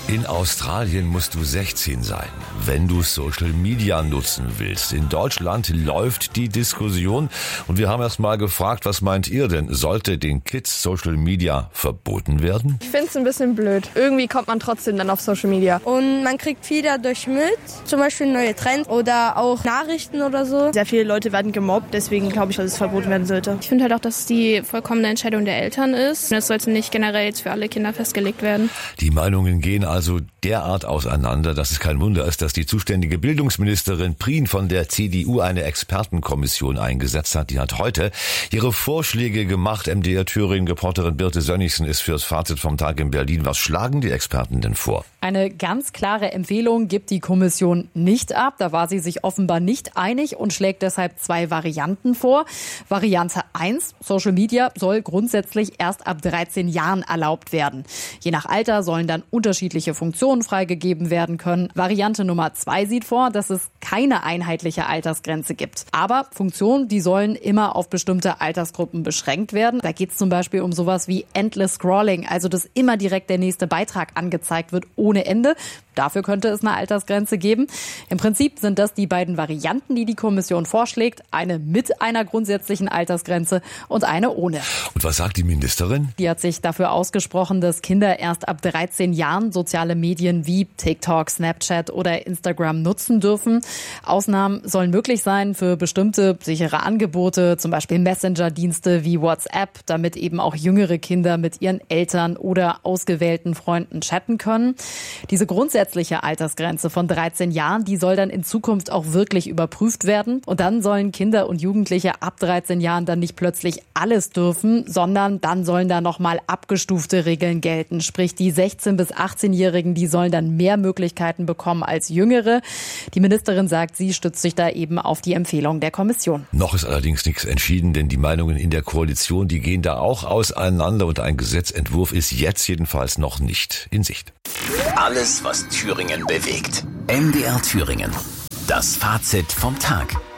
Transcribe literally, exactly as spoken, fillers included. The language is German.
In Australien musst du sechzehn sein, wenn du Social Media nutzen willst. In Deutschland läuft die Diskussion und wir haben erst mal gefragt, was meint ihr denn? Sollte den Kids Social Media verboten werden? Ich finde es ein bisschen blöd. Irgendwie kommt man trotzdem dann auf Social Media. Und man kriegt viel dadurch mit, zum Beispiel neue Trends oder auch Nachrichten oder so. Sehr viele Leute werden gemobbt, deswegen glaube ich, dass es verboten werden sollte. Ich finde halt auch, dass es die vollkommene Entscheidung der Eltern ist. Das sollte nicht generell jetzt für alle Kinder festgelegt werden. Die Meinungen gehen also derart auseinander, dass es kein Wunder ist, dass die zuständige Bildungsministerin Prien von der C D U eine Expertenkommission eingesetzt hat. Die hat heute ihre Vorschläge gemacht. M D R Thüringen-Reporterin Birte Sönnigsen ist fürs Fazit vom Tag in Berlin. Was schlagen die Experten denn vor? Eine ganz klare Empfehlung gibt die Kommission nicht ab. Da war sie sich offenbar nicht einig und schlägt deshalb zwei Varianten vor. Variante eins, Social Media soll grundsätzlich erst ab dreizehn Jahren erlaubt werden. Je nach Alter sollen dann unterschiedliche Funktionen freigegeben werden können. Variante Nummer zwei sieht vor, dass es keine einheitliche Altersgrenze gibt. Aber Funktionen, die sollen immer auf bestimmte Altersgruppen beschränkt werden. Da geht es zum Beispiel um sowas wie Endless Scrolling, also dass immer direkt der nächste Beitrag angezeigt wird ohne Ende. Dafür könnte es eine Altersgrenze geben. Im Prinzip sind das die beiden Varianten, die die Kommission vorschlägt. Eine mit einer grundsätzlichen Altersgrenze und eine ohne. Und was sagt die Ministerin? Die hat sich dafür ausgesprochen, dass Kinder erst ab dreizehn Jahren soziale Medien wie TikTok, Snapchat oder Instagram nutzen dürfen. Ausnahmen sollen möglich sein für bestimmte sichere Angebote, zum Beispiel Messenger-Dienste wie WhatsApp, damit eben auch jüngere Kinder mit ihren Eltern oder ausgewählten Freunden chatten können. Diese grundsätzliche Altersgrenze von dreizehn Jahren, die soll dann in Zukunft auch wirklich überprüft werden. Und dann sollen Kinder und Jugendliche ab dreizehn Jahren dann nicht plötzlich alles dürfen, sondern dann sollen da nochmal abgestufte Regeln gelten. Sprich, die sechzehn- bis achtzehnjährigen, die sollen dann mehr Möglichkeiten bekommen als Jüngere. Die Ministerin sagt, sie stützt sich da eben auf die Empfehlung der Kommission. Noch ist allerdings nichts entschieden, denn die Meinungen in der Koalition, die gehen da auch auseinander und ein Gesetzentwurf ist jetzt jedenfalls noch nicht in Sicht. Alles, was Thüringen bewegt. M D R Thüringen. Das Fazit vom Tag.